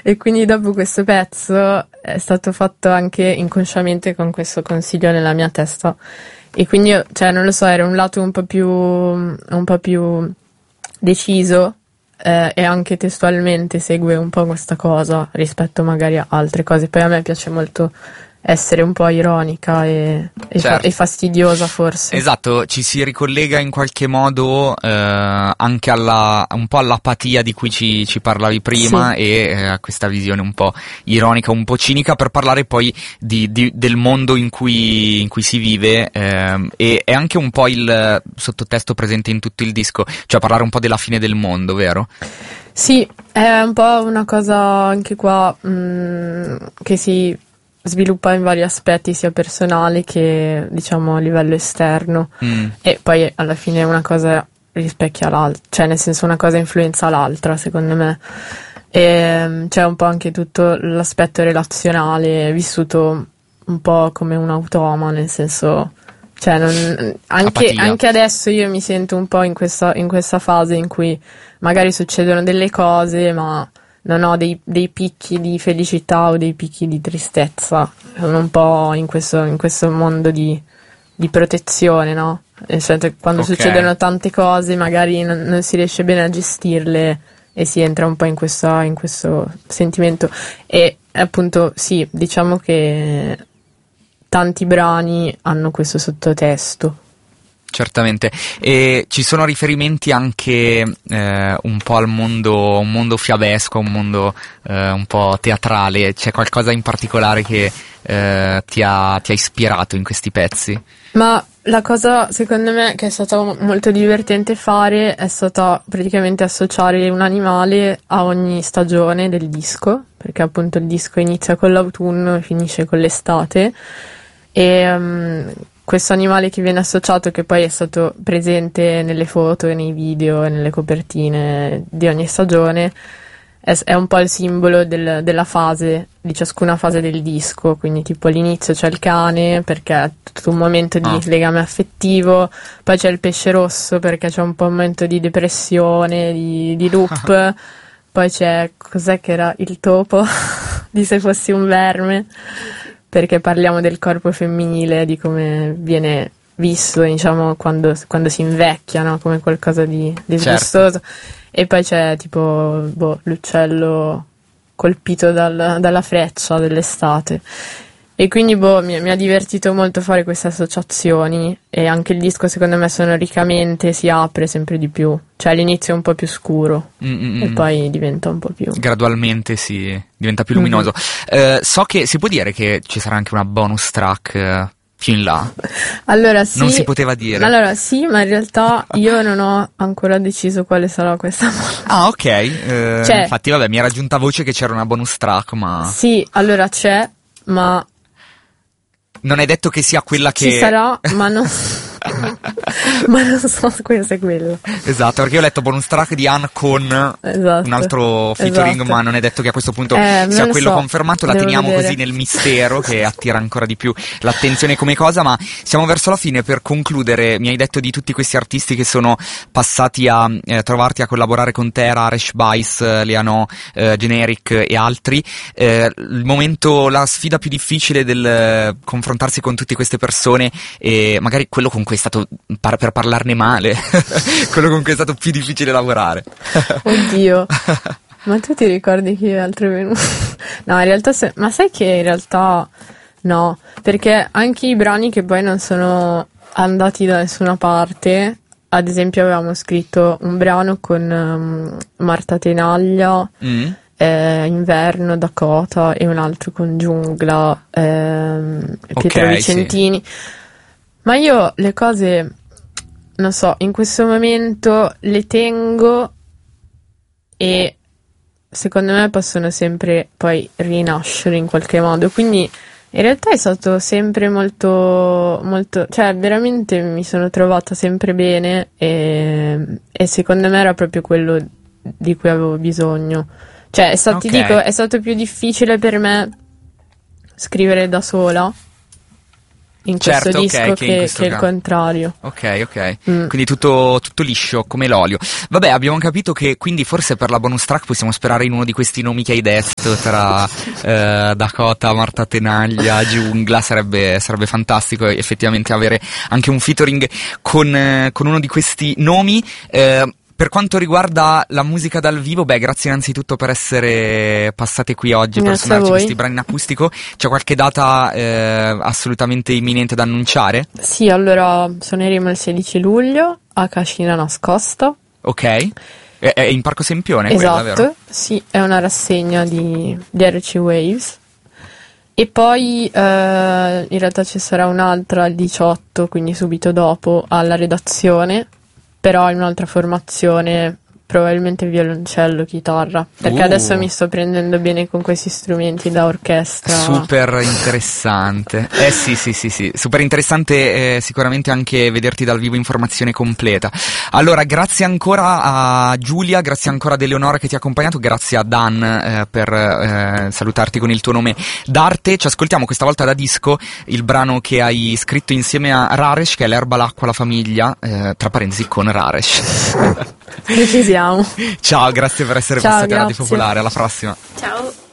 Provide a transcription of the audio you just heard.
E quindi dopo questo pezzo è stato fatto anche inconsciamente con questo consiglio nella mia testa. E quindi, cioè, non lo so, era un lato un po' più deciso, e anche testualmente segue un po' questa cosa rispetto magari a altre cose. Poi a me piace molto essere un po' ironica Certo. e fastidiosa, forse. Esatto, ci si ricollega in qualche modo anche un po' all'apatia di cui ci parlavi prima, Sì. e a questa visione un po' ironica, un po' cinica, per parlare poi del mondo in cui si vive, e è anche un po' il sottotesto presente in tutto il disco, cioè parlare un po' della fine del mondo, vero? Sì, è un po' una cosa anche qua che si sviluppa in vari aspetti, sia personali che, diciamo, a livello esterno. E poi alla fine una cosa rispecchia l'altra, cioè nel senso una cosa influenza l'altra, secondo me. E c'è un po' anche tutto l'aspetto relazionale vissuto un po' come un automa, nel senso, cioè anche adesso io mi sento un po' in questa fase in cui magari succedono delle cose, ma non ho dei picchi di felicità o dei picchi di tristezza. Sono un po' in questo mondo di protezione, no? Quando succedono tante cose magari non si riesce bene a gestirle e si entra un po' in questo sentimento. E appunto sì, diciamo che tanti brani hanno questo sottotesto. Certamente, e ci sono riferimenti anche un po' al mondo, un mondo fiabesco, un mondo un po' teatrale. C'è qualcosa in particolare che ti ha ispirato in questi pezzi? Ma la cosa, secondo me, che è stata molto divertente fare è stata praticamente associare un animale a ogni stagione del disco, perché appunto il disco inizia con l'autunno e finisce con l'estate, e questo animale che viene associato, che poi è stato presente nelle foto e nei video e nelle copertine di ogni stagione, è un po' il simbolo della fase, di ciascuna fase del disco. Quindi tipo all'inizio c'è il cane perché è tutto un momento di legame affettivo, poi c'è il pesce rosso perché c'è un po' un momento di depressione, di loop, poi c'è, cos'è che era, il topo di Se fossi un verme, perché parliamo del corpo femminile, di come viene visto, diciamo, quando si invecchia, no? Come qualcosa di disgustoso. E poi c'è tipo l'uccello colpito dalla freccia dell'estate. E quindi mi ha divertito molto fare queste associazioni, e anche il disco secondo me sonoricamente si apre sempre di più. Cioè all'inizio è un po' più scuro e poi diventa un po' più... Gradualmente si diventa più luminoso. So che si può dire che ci sarà anche una bonus track più in là. Allora sì. Non si poteva dire. Allora sì, ma in realtà io non ho ancora deciso quale sarà questa bonus. Ah, ok. Cioè, infatti vabbè, mi era giunta voce che c'era una bonus track, ma... Sì, allora c'è, ma... non è detto che sia quella che... Ci sarà, ma non... ma non so se è quello. Esatto, perché io ho letto bonus track di Anne con un altro featuring, ma non è detto che a questo punto sia quello confermato. La teniamo così nel mistero, che attira ancora di più l'attenzione come cosa. Ma siamo verso la fine. Per concludere, mi hai detto di tutti questi artisti che sono passati a trovarti, a collaborare con te, Raresh Bice, Leano, Generic e altri. Il momento, la sfida più difficile del confrontarsi con tutte queste persone, e magari quello con cui è stato, per parlarne male, quello con cui è stato più difficile lavorare. Oddio, ma tu ti ricordi chi altro è venuto? No, in realtà, ma sai che in realtà no, perché anche i brani che poi non sono andati da nessuna parte, ad esempio avevamo scritto un brano con Marta Tenaglia, Inverno, Dakota, e un altro con Giungla, Pietro Vicentini. Ma io le cose, non so, in questo momento le tengo, e secondo me possono sempre poi rinascere in qualche modo. Quindi in realtà è stato sempre molto, molto, cioè veramente mi sono trovata sempre bene, e secondo me era proprio quello di cui avevo bisogno. Cioè ti dico, è stato più difficile per me scrivere da sola, in questo disco che il contrario. Ok. Quindi tutto liscio come l'olio. Vabbè, abbiamo capito che quindi forse per la bonus track possiamo sperare in uno di questi nomi che hai detto tra Dakota, Marta Tenaglia, Giungla. Sarebbe fantastico effettivamente avere anche un featuring con uno di questi nomi. Per quanto riguarda la musica dal vivo, grazie innanzitutto per essere passate qui oggi per suonarci questi brani in acustico. C'è qualche data assolutamente imminente da annunciare? Sì, allora suoneremo il 16 luglio a Cascina Nascosta. Ok, è in Parco Sempione? Esatto, quella, vero? Sì, è una rassegna di RC Waves. E poi in realtà ci sarà un'altra il 18, quindi subito dopo, alla Redazione, però in un'altra formazione, probabilmente violoncello, chitarra, perché adesso mi sto prendendo bene con questi strumenti da orchestra. Super interessante. Sì, super interessante sicuramente anche vederti dal vivo in formazione completa. Allora, grazie ancora a Giulia, grazie ancora ad Eleonora che ti ha accompagnato, grazie a Dan per salutarti con il tuo nome d'arte. Ci ascoltiamo questa volta da disco il brano che hai scritto insieme a Raresh, che è L'erba, l'acqua, la famiglia, tra parentesi con Raresh. Precisiamo. Ciao, grazie per essere passati a Radio Popolare, alla prossima. Ciao.